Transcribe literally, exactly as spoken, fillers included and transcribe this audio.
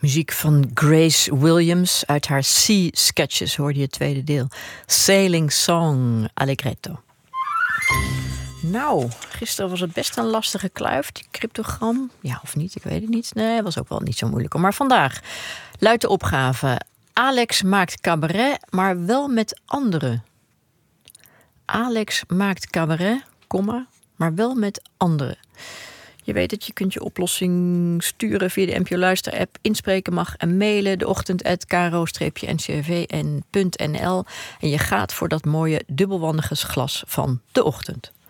Muziek van Grace Williams uit haar Sea Sketches hoorde je het tweede deel. Sailing Song Allegretto. Nou, gisteren was het best een lastige kluif, die cryptogram. Ja, of niet, ik weet het niet. Nee, was ook wel niet zo moeilijk. Maar vandaag luidt de opgave: Alex maakt cabaret, maar wel met anderen. Alex maakt cabaret, komma, maar wel met anderen. Je weet het, je kunt je oplossing sturen via de N P O Luister-app. Inspreken mag en mailen de ochtend at karo-ncrv punt n l. En je gaat voor dat mooie dubbelwandiges glas van de ochtend.